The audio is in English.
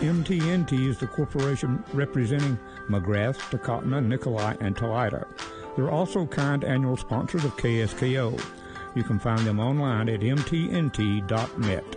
MTNT is the corporation representing McGrath, Takotna, Nikolai, and Toledo. They're also kind annual sponsors of KSKO. You can find them online at mtnt.net.